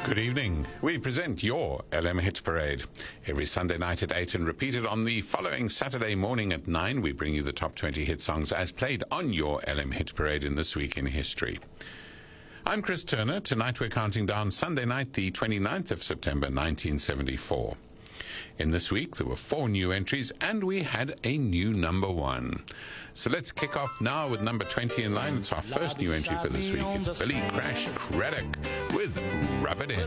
Good evening. We present your LM Hits Parade. Every Sunday night at 8 and repeated on the following Saturday morning at 9, we bring you the top 20 hit songs as played on your LM Hits Parade in This Week in History. I'm Chris Turner. Tonight we're counting down Sunday night, the 29th of September, 1974. In This Week, there were 4 new entries, and we had a new number 1. So let's kick off now with number 20 in line. It's our first new entry for this week. It's Billy Crash Craddock with Rub It In.